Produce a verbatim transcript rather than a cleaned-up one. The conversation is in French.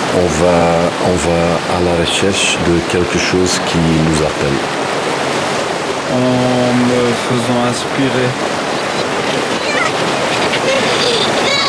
On va, on va à la recherche de quelque chose qui nous appelle. En me faisant aspirer.